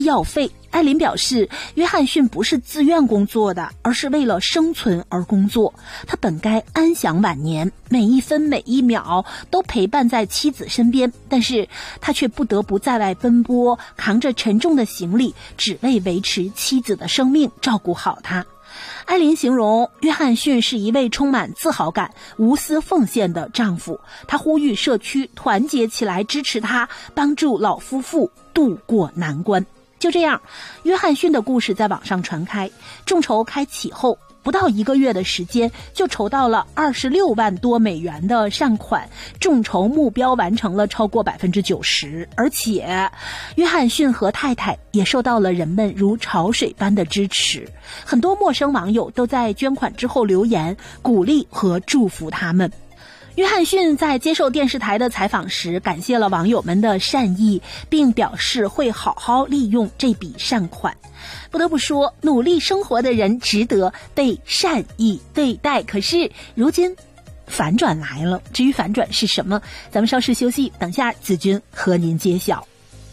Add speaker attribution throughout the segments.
Speaker 1: 药费。艾琳表示，约翰逊不是自愿工作的，而是为了生存而工作。他本该安享晚年，每一分每一秒都陪伴在妻子身边，但是他却不得不在外奔波，扛着沉重的行李，只为维持妻子的生命，照顾好她。艾琳形容约翰逊是一位充满自豪感、无私奉献的丈夫。他呼吁社区团结起来支持他，帮助老夫妇渡过难关。就这样，约翰逊的故事在网上传开，众筹开启后不到1个月的时间，就筹到了26万多美元的善款，众筹目标完成了超过 90%， 而且约翰逊和太太也受到了人们如潮水般的支持。很多陌生网友都在捐款之后留言，鼓励和祝福他们。约翰逊在接受电视台的采访时，感谢了网友们的善意，并表示会好好利用这笔善款。不得不说，努力生活的人值得被善意对待。可是如今反转来了，至于反转是什么，咱们稍事休息，等下子君和您揭晓。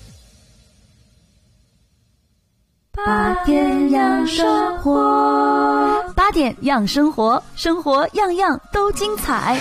Speaker 2: 8点养生活，8点养生活，生活样样都精彩。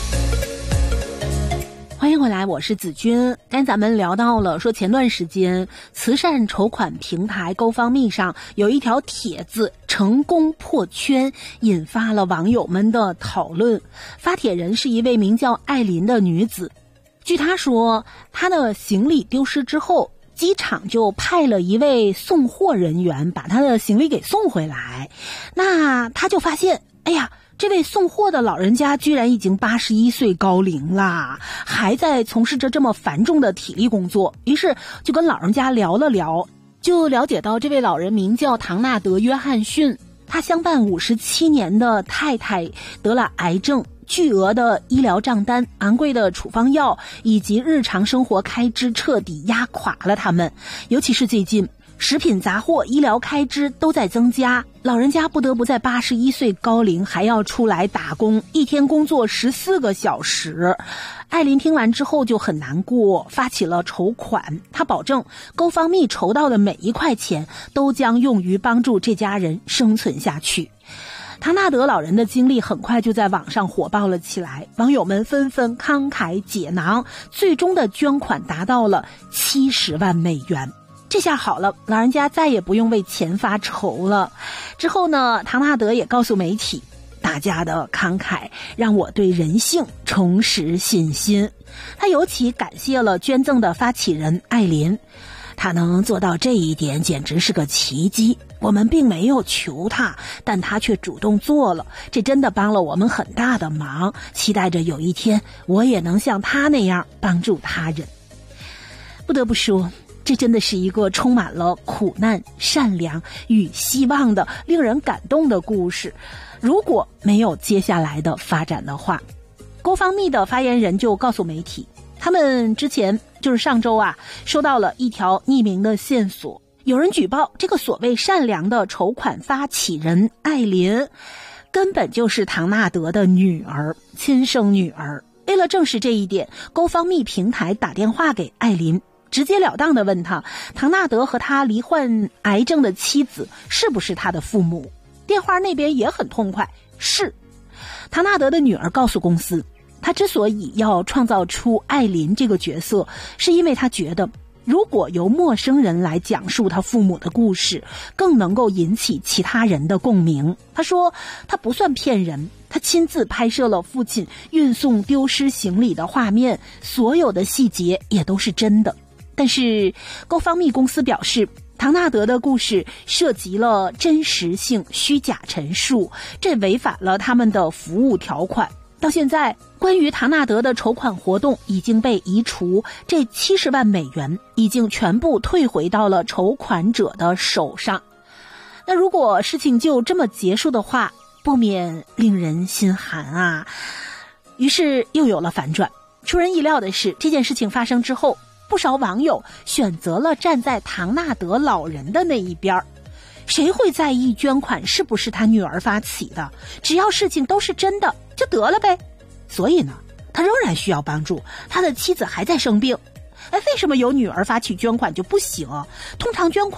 Speaker 1: 欢迎回来，我是子君。刚才咱们聊到了说，前段时间慈善筹款平台GoFundMe上有一条帖子成功破圈，引发了网友们的讨论。发帖人是一位名叫艾琳的女子。据她说，她的行李丢失之后，机场就派了一位送货人员把她的行李给送回来。那她就发现，哎呀，这位送货的老人家居然已经81岁高龄啦，还在从事着这么繁重的体力工作。于是就跟老人家聊了聊，就了解到这位老人名叫唐纳德·约翰逊，他相伴57年的太太得了癌症，巨额的医疗账单、昂贵的处方药以及日常生活开支彻底压垮了他们。尤其是最近食品杂货、医疗开支都在增加，老人家不得不在81岁高龄还要出来打工，一天工作14个小时。艾琳听完之后就很难过，发起了筹款。她保证GoFundMe筹到的每一块钱都将用于帮助这家人生存下去。唐纳德老人的经历很快就在网上火爆了起来，网友们纷纷慷慨解囊，最终的捐款达到了70万美元。这下好了，老人家再也不用为钱发愁了。之后呢，唐纳德也告诉媒体，大家的慷慨让我对人性重拾信心。他尤其感谢了捐赠的发起人艾琳，他能做到这一点简直是个奇迹。我们并没有求他，但他却主动做了，这真的帮了我们很大的忙，期待着有一天我也能像他那样帮助他人。不得不说，这真的是一个充满了苦难、善良与希望的令人感动的故事。如果没有接下来的发展的话，GoFundMe的发言人就告诉媒体，他们之前就是上周收到了一条匿名的线索，有人举报这个所谓善良的筹款发起人艾琳根本就是唐纳德的女儿，亲生女儿。为了证实这一点， GoFundMe 平台打电话给艾琳，直截了当地问他，唐纳德和他罹患癌症的妻子是不是他的父母？电话那边也很痛快，是。唐纳德的女儿告诉公司，他之所以要创造出艾琳这个角色，是因为他觉得如果由陌生人来讲述他父母的故事，更能够引起其他人的共鸣。他说他不算骗人，他亲自拍摄了父亲运送丢失行李的画面，所有的细节也都是真的。但是 GoFundMe 公司表示，唐纳德的故事涉及了真实性虚假陈述，这违反了他们的服务条款。到现在，关于唐纳德的筹款活动已经被移除，这70万美元已经全部退回到了筹款者的手上。那如果事情就这么结束的话，不免令人心寒于是又有了反转。出人意料的是，这件事情发生之后，不少网友选择了站在唐纳德老人的那一边。谁会在意捐款是不是他女儿发起的？只要事情都是真的就得了呗。所以呢，他仍然需要帮助，他的妻子还在生病。 为什么有女儿发起捐款就不行？通常捐款